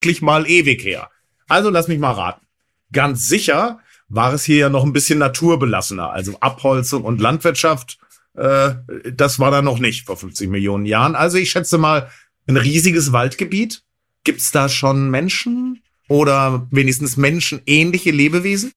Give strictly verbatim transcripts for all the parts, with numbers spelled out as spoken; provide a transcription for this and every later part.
wirklich mal ewig her. Also lass mich mal raten. Ganz sicher war es hier ja noch ein bisschen naturbelassener. Also Abholzung und Landwirtschaft, äh, das war da noch nicht vor fünfzig Millionen Jahren. Also ich schätze mal, ein riesiges Waldgebiet. Gibt's da schon Menschen oder wenigstens menschenähnliche Lebewesen?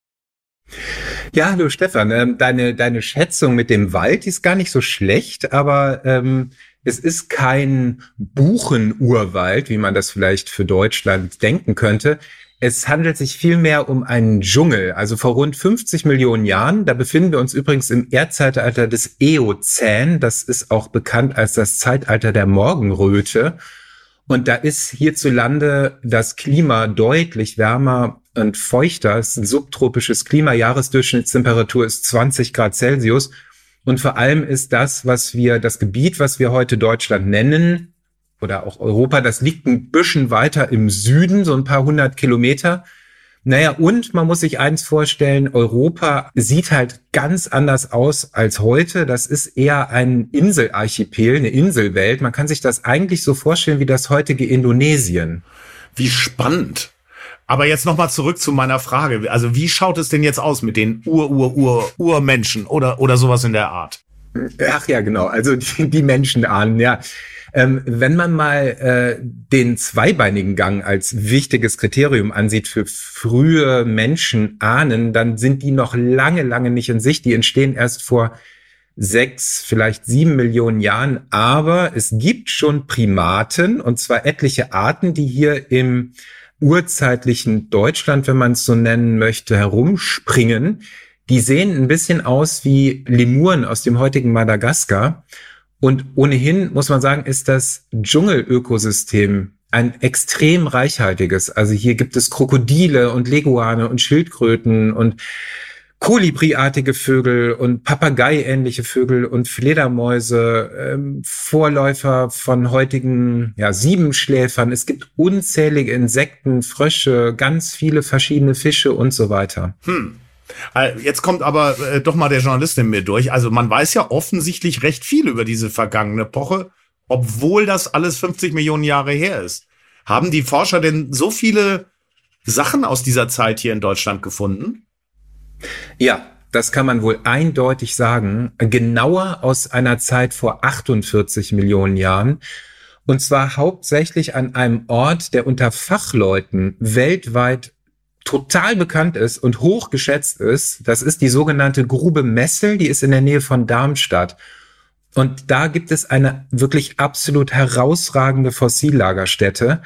Ja, hallo Stefan. Ähm, deine, deine Schätzung mit dem Wald ist gar nicht so schlecht, aber ähm, es ist kein Buchenurwald, wie man das vielleicht für Deutschland denken könnte. Es handelt sich vielmehr um einen Dschungel. Also vor rund fünfzig Millionen Jahren, da befinden wir uns übrigens im Erdzeitalter des Eozän. Das ist auch bekannt als das Zeitalter der Morgenröte. Und da ist hierzulande das Klima deutlich wärmer und feuchter. Es ist ein subtropisches Klima. Jahresdurchschnittstemperatur ist zwanzig Grad Celsius. Und vor allem ist das, was wir, das Gebiet, was wir heute Deutschland nennen, oder auch Europa, das liegt ein bisschen weiter im Süden, so ein paar hundert Kilometer. Naja, und man muss sich eins vorstellen, Europa sieht halt ganz anders aus als heute. Das ist eher ein Inselarchipel, eine Inselwelt. Man kann sich das eigentlich so vorstellen wie das heutige Indonesien. Wie spannend. Aber jetzt nochmal zurück zu meiner Frage. Also wie schaut es denn jetzt aus mit den Ur-Ur-Ur-Urmenschen oder, oder sowas in der Art? Ach ja, genau. Also die, die Menschen ahnen, ja. Ähm, wenn man mal äh, den zweibeinigen Gang als wichtiges Kriterium ansieht für frühe Menschenahnen, dann sind die noch lange, lange nicht in Sicht. Die entstehen erst vor sechs, vielleicht sieben Millionen Jahren. Aber es gibt schon Primaten, und zwar etliche Arten, die hier im urzeitlichen Deutschland, wenn man es so nennen möchte, herumspringen. Die sehen ein bisschen aus wie Lemuren aus dem heutigen Madagaskar. Und ohnehin muss man sagen, ist das Dschungelökosystem ein extrem reichhaltiges. Also hier gibt es Krokodile und Leguane und Schildkröten und Kolibriartige Vögel und Papagei-ähnliche Vögel und Fledermäuse, ähm, Vorläufer von heutigen ja, Siebenschläfern. Es gibt unzählige Insekten, Frösche, ganz viele verschiedene Fische und so weiter. Hm. Jetzt kommt aber äh, doch mal der Journalist in mir durch. Also man weiß ja offensichtlich recht viel über diese vergangene Epoche, obwohl das alles fünfzig Millionen Jahre her ist. Haben die Forscher denn so viele Sachen aus dieser Zeit hier in Deutschland gefunden? Ja, das kann man wohl eindeutig sagen. Genauer aus einer Zeit vor achtundvierzig Millionen Jahren. Und zwar hauptsächlich an einem Ort, der unter Fachleuten weltweit total bekannt ist und hoch geschätzt ist. Das ist die sogenannte Grube Messel, die ist in der Nähe von Darmstadt. Und da gibt es eine wirklich absolut herausragende Fossillagerstätte.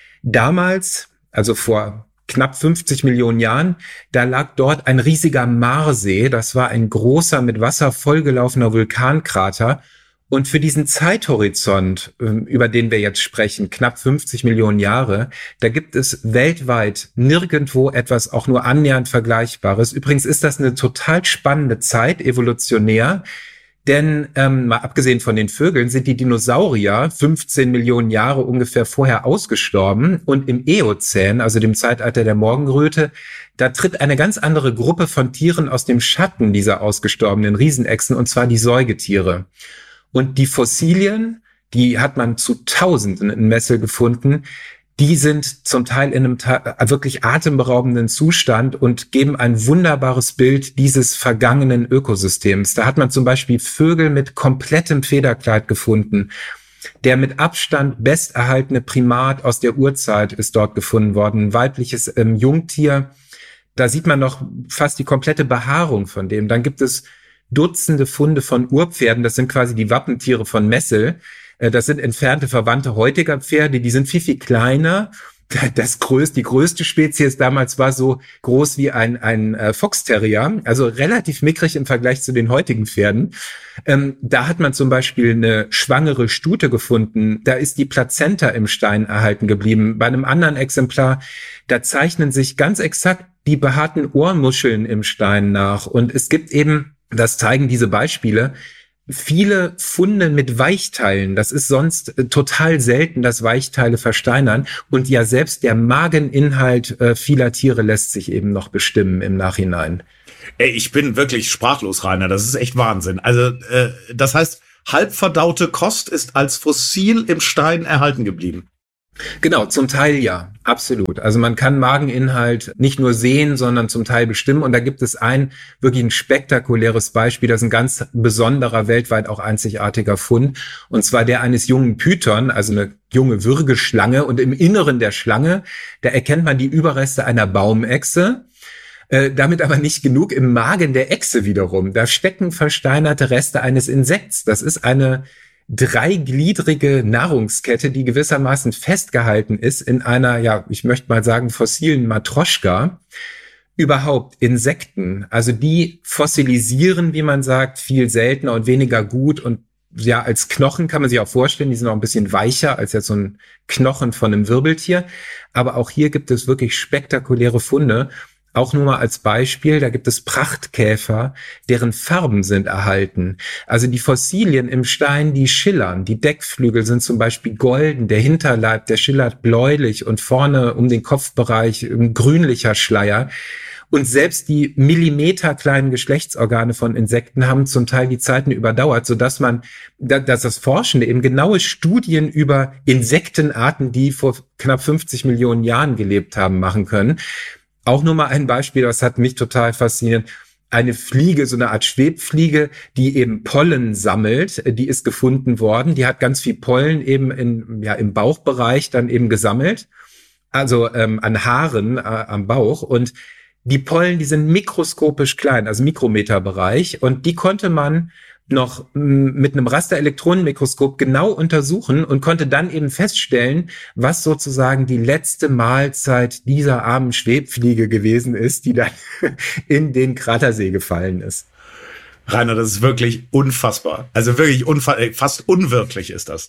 Damals, also vor knapp fünfzig Millionen Jahren, da lag dort ein riesiger Marsee. Das war ein großer, mit Wasser vollgelaufener Vulkankrater. Und für diesen Zeithorizont, über den wir jetzt sprechen, knapp fünfzig Millionen Jahre, da gibt es weltweit nirgendwo etwas auch nur annähernd Vergleichbares. Übrigens ist das eine total spannende Zeit, evolutionär, denn ähm, mal abgesehen von den Vögeln sind die Dinosaurier fünfzehn Millionen Jahre ungefähr vorher ausgestorben. Und im Eozän, also dem Zeitalter der Morgenröte, da tritt eine ganz andere Gruppe von Tieren aus dem Schatten dieser ausgestorbenen Riesenechsen, und zwar die Säugetiere. Und die Fossilien, die hat man zu Tausenden in Messel gefunden, die sind zum Teil in einem wirklich atemberaubenden Zustand und geben ein wunderbares Bild dieses vergangenen Ökosystems. Da hat man zum Beispiel Vögel mit komplettem Federkleid gefunden. Der mit Abstand besterhaltene Primat aus der Urzeit ist dort gefunden worden, ein weibliches ähm, Jungtier. Da sieht man noch fast die komplette Behaarung von dem. Dann gibt es Dutzende Funde von Urpferden, das sind quasi die Wappentiere von Messel. Das sind entfernte Verwandte heutiger Pferde, die sind viel, viel kleiner. Das größte, die größte Spezies damals war so groß wie ein, ein äh, Fox-Terrier, also relativ mickrig im Vergleich zu den heutigen Pferden. Ähm, da hat man zum Beispiel eine schwangere Stute gefunden, da ist die Plazenta im Stein erhalten geblieben. Bei einem anderen Exemplar, da zeichnen sich ganz exakt die behaarten Ohrmuscheln im Stein nach. Und es gibt eben, das zeigen diese Beispiele, viele Funde mit Weichteilen. Das ist sonst äh, total selten, dass Weichteile versteinern. Und ja, selbst der Mageninhalt äh, vieler Tiere lässt sich eben noch bestimmen im Nachhinein. Ey, ich bin wirklich sprachlos, Rainer. Das ist echt Wahnsinn. Also, äh, das heißt, halbverdaute Kost ist als Fossil im Stein erhalten geblieben. Genau, zum Teil ja, absolut. Also man kann Mageninhalt nicht nur sehen, sondern zum Teil bestimmen. Und da gibt es ein wirklich ein spektakuläres Beispiel, das ist ein ganz besonderer, weltweit auch einzigartiger Fund. Und zwar der eines jungen Python, also eine junge Würgeschlange. Und im Inneren der Schlange, da erkennt man die Überreste einer Baumechse. Äh, damit aber nicht genug im Magen der Echse wiederum. Da stecken versteinerte Reste eines Insekts. Das ist eine dreigliedrige Nahrungskette, die gewissermaßen festgehalten ist in einer, ja, ich möchte mal sagen, fossilen Matroschka. Überhaupt Insekten, also die fossilisieren, wie man sagt, viel seltener und weniger gut und ja, als Knochen kann man sich auch vorstellen, die sind auch ein bisschen weicher als jetzt so ein Knochen von einem Wirbeltier. Aber auch hier gibt es wirklich spektakuläre Funde. Auch nur mal als Beispiel, da gibt es Prachtkäfer, deren Farben sind erhalten. Also die Fossilien im Stein, die schillern. Die Deckflügel sind zum Beispiel golden, der Hinterleib, der schillert bläulich und vorne um den Kopfbereich ein grünlicher Schleier. Und selbst die millimeterkleinen Geschlechtsorgane von Insekten haben zum Teil die Zeiten überdauert, sodass man, dass das Forschende eben genaue Studien über Insektenarten, die vor knapp fünfzig Millionen Jahren gelebt haben, machen können. Auch nur mal ein Beispiel, das hat mich total fasziniert. Eine Fliege, so eine Art Schwebfliege, die eben Pollen sammelt, die ist gefunden worden. Die hat ganz viel Pollen eben in, ja, im Bauchbereich dann eben gesammelt. Also ähm, an Haaren äh, am Bauch. Und die Pollen, die sind mikroskopisch klein, also Mikrometerbereich. Und die konnte man noch mit einem Rasterelektronenmikroskop genau untersuchen und konnte dann eben feststellen, was sozusagen die letzte Mahlzeit dieser armen Schwebfliege gewesen ist, die dann in den Kratersee gefallen ist. Rainer, das ist wirklich unfassbar. Also wirklich unfa- fast unwirklich ist das.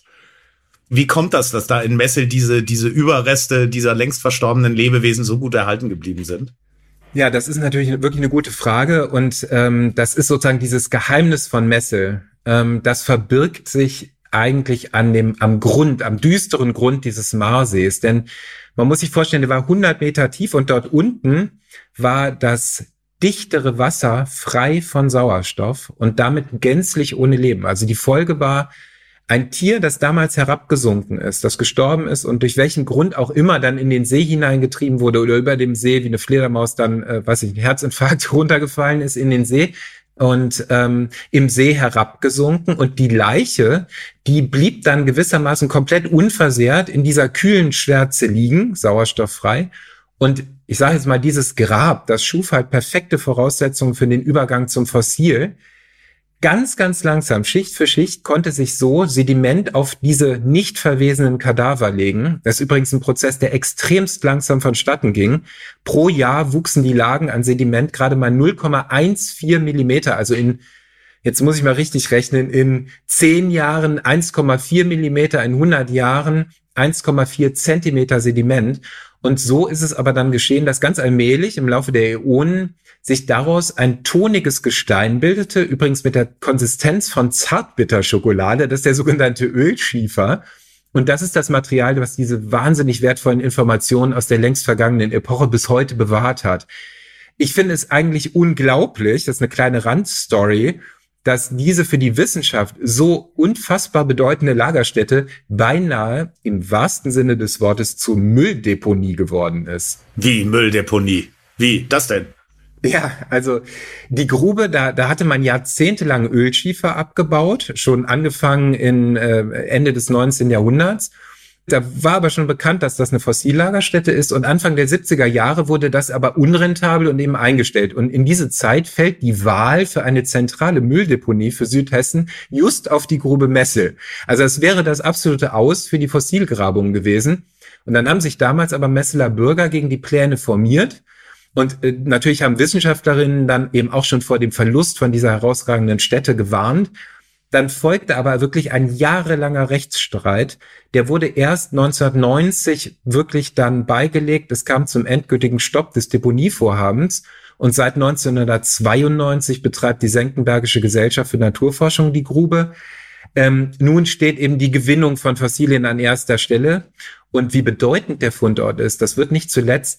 Wie kommt das, dass da in Messel diese, diese Überreste dieser längst verstorbenen Lebewesen so gut erhalten geblieben sind? Ja, das ist natürlich wirklich eine gute Frage und ähm, das ist sozusagen dieses Geheimnis von Messel. Ähm, das verbirgt sich eigentlich an dem am Grund, am düsteren Grund dieses Marsees. Denn man muss sich vorstellen, der war hundert Meter tief und dort unten war das dichtere Wasser frei von Sauerstoff und damit gänzlich ohne Leben. Also die Folge war, ein Tier, das damals herabgesunken ist, das gestorben ist und durch welchen Grund auch immer dann in den See hineingetrieben wurde oder über dem See wie eine Fledermaus dann, äh, weiß ich, ein Herzinfarkt runtergefallen ist in den See und ähm, im See herabgesunken und die Leiche, die blieb dann gewissermaßen komplett unversehrt in dieser kühlen Schwärze liegen, sauerstofffrei. Und ich sage jetzt mal, dieses Grab, das schuf halt perfekte Voraussetzungen für den Übergang zum Fossil. Ganz, ganz langsam, Schicht für Schicht, konnte sich so Sediment auf diese nicht verwesenen Kadaver legen. Das ist übrigens ein Prozess, der extremst langsam vonstatten ging. Pro Jahr wuchsen die Lagen an Sediment gerade mal null Komma vierzehn Millimeter. Also in, jetzt muss ich mal richtig rechnen, in zehn Jahren eins Komma vier Millimeter, in hundert Jahren eins Komma vier Zentimeter Sediment. Und so ist es aber dann geschehen, dass ganz allmählich im Laufe der Äonen sich daraus ein toniges Gestein bildete, übrigens mit der Konsistenz von Zartbitterschokolade, das ist der sogenannte Ölschiefer. Und das ist das Material, was diese wahnsinnig wertvollen Informationen aus der längst vergangenen Epoche bis heute bewahrt hat. Ich finde es eigentlich unglaublich, das ist eine kleine Randstory, dass diese für die Wissenschaft so unfassbar bedeutende Lagerstätte beinahe im wahrsten Sinne des Wortes zur Mülldeponie geworden ist. Wie Mülldeponie? Wie das denn? Ja, also die Grube, da, da hatte man jahrzehntelang Ölschiefer abgebaut, schon angefangen in äh, Ende des neunzehnten Jahrhunderts. Da war aber schon bekannt, dass das eine Fossillagerstätte ist und Anfang der siebziger Jahre wurde das aber unrentabel und eben eingestellt. Und in diese Zeit fällt die Wahl für eine zentrale Mülldeponie für Südhessen just auf die Grube Messel. Also es wäre das absolute Aus für die Fossilgrabung gewesen. Und dann haben sich damals aber Messeler Bürger gegen die Pläne formiert. Und äh, natürlich haben Wissenschaftlerinnen dann eben auch schon vor dem Verlust von dieser herausragenden Stätte gewarnt. Dann folgte aber wirklich ein jahrelanger Rechtsstreit. Der wurde erst neunzehnhundertneunzig wirklich dann beigelegt. Es kam zum endgültigen Stopp des Deponievorhabens. Und seit neunzehnhundertzweiundneunzig betreibt die Senckenbergische Gesellschaft für Naturforschung die Grube. Ähm, nun steht eben die Gewinnung von Fossilien an erster Stelle. Und wie bedeutend der Fundort ist, das wird nicht zuletzt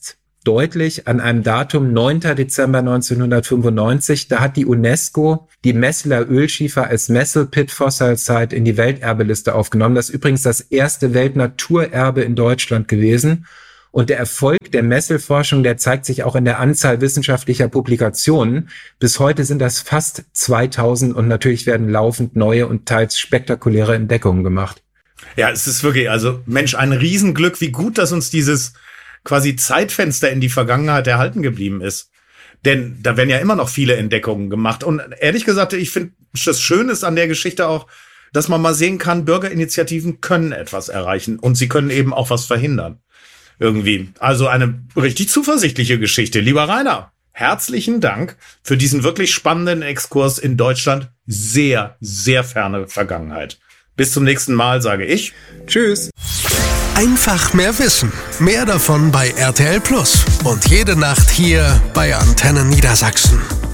deutlich an einem Datum, neunter Dezember neunzehnhundertfünfundneunzig. Da hat die UNESCO die Messeler Ölschiefer als Messel Pit Fossil Site in die Welterbeliste aufgenommen. Das ist übrigens das erste Weltnaturerbe in Deutschland gewesen. Und der Erfolg der Messelforschung, der zeigt sich auch in der Anzahl wissenschaftlicher Publikationen. Bis heute sind das fast zweitausend und natürlich werden laufend neue und teils spektakuläre Entdeckungen gemacht. Ja, es ist wirklich, also Mensch, ein Riesenglück, wie gut, dass uns dieses quasi Zeitfenster in die Vergangenheit erhalten geblieben ist. Denn da werden ja immer noch viele Entdeckungen gemacht. Und ehrlich gesagt, ich finde, das Schöne ist an der Geschichte auch, dass man mal sehen kann, Bürgerinitiativen können etwas erreichen und sie können eben auch was verhindern. Irgendwie. Also eine richtig zuversichtliche Geschichte. Lieber Rainer, herzlichen Dank für diesen wirklich spannenden Exkurs in Deutschland. Sehr, sehr ferne Vergangenheit. Bis zum nächsten Mal, sage ich. Tschüss. Einfach mehr Wissen. Mehr davon bei R T L Plus. Und jede Nacht hier bei Antenne Niedersachsen.